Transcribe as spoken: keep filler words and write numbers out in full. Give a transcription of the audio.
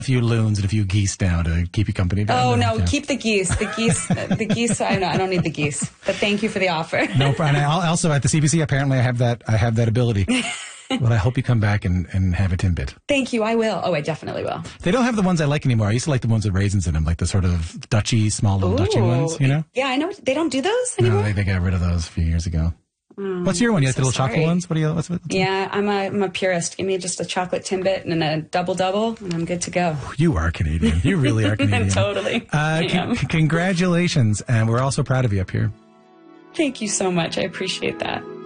A few loons and a few geese now to keep you company. Oh, no, yeah. keep the geese. The geese, the geese, I, know, I don't need the geese. But thank you for the offer. No problem. And I also, at the C B C, apparently I have that I have that ability. But I hope you come back and, and have a Timbit. Thank you. I will. Oh, I definitely will. They don't have the ones I like anymore. I used to like the ones with raisins in them, like the sort of Dutchy, small little Ooh. Dutchy ones, you know? Yeah, I know. They don't do those anymore? No, they, they got rid of those a few years ago. Mm, what's your one? You like so the little sorry. chocolate ones? What do you, what's, what's Yeah, I'm a, I'm a purist. Give me just a chocolate Timbit and a double-double, and I'm good to go. You are Canadian. You really are Canadian. Totally. Uh, c- c- congratulations, and we're all so proud of you up here. Thank you so much. I appreciate that.